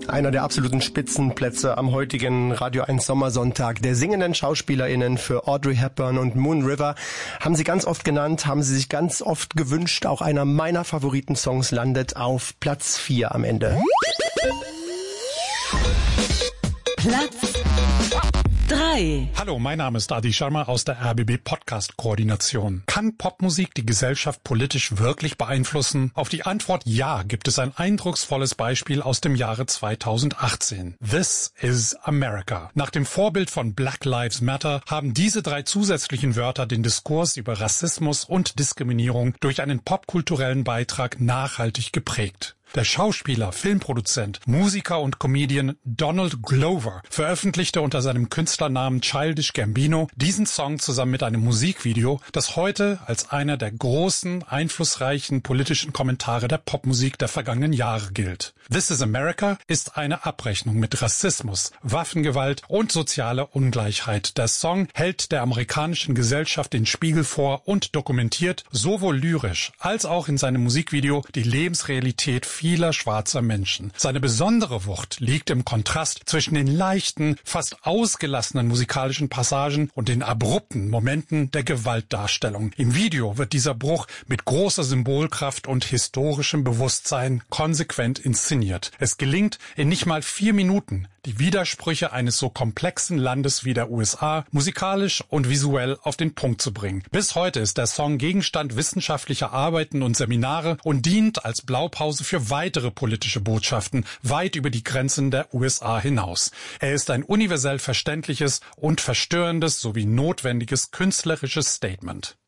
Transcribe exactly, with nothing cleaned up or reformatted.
Einer der absoluten Spitzenplätze am heutigen Radio eins Sommersonntag. Der singenden SchauspielerInnen für Audrey Hepburn und Moon River haben sie ganz oft genannt, haben sie sich ganz oft gewünscht. Auch einer meiner Favoriten-Songs landet auf Platz vier am Ende. Platz drei. Hallo, mein Name ist Adi Sharma aus der R B B Podcast Koordination. Kann Popmusik die Gesellschaft politisch wirklich beeinflussen? Auf die Antwort ja gibt es ein eindrucksvolles Beispiel aus dem Jahre zweitausendachtzehn. This is America. Nach dem Vorbild von Black Lives Matter haben diese drei zusätzlichen Wörter den Diskurs über Rassismus und Diskriminierung durch einen popkulturellen Beitrag nachhaltig geprägt. Der Schauspieler, Filmproduzent, Musiker und Comedian Donald Glover veröffentlichte unter seinem Künstlernamen Childish Gambino diesen Song zusammen mit einem Musikvideo, das heute als einer der großen, einflussreichen politischen Kommentare der Popmusik der vergangenen Jahre gilt. This is America ist eine Abrechnung mit Rassismus, Waffengewalt und sozialer Ungleichheit. Der Song hält der amerikanischen Gesellschaft den Spiegel vor und dokumentiert sowohl lyrisch als auch in seinem Musikvideo die Lebensrealität vieler schwarzer Menschen. Seine besondere Wucht liegt im Kontrast zwischen den leichten, fast ausgelassenen musikalischen Passagen und den abrupten Momenten der Gewaltdarstellung. Im Video wird dieser Bruch mit großer Symbolkraft und historischem Bewusstsein konsequent inszeniert. Es gelingt in nicht mal vier Minuten, die Widersprüche eines so komplexen Landes wie der U S A musikalisch und visuell auf den Punkt zu bringen. Bis heute ist der Song Gegenstand wissenschaftlicher Arbeiten und Seminare und dient als Blaupause für weitere politische Botschaften weit über die Grenzen der U S A hinaus. Er ist ein universell verständliches und verstörendes sowie notwendiges künstlerisches Statement.